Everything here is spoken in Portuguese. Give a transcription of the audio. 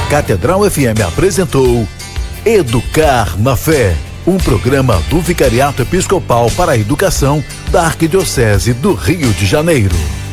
Catedral FM apresentou Educar na Fé, um programa do Vicariato Episcopal para a Educação da Arquidiocese do Rio de Janeiro.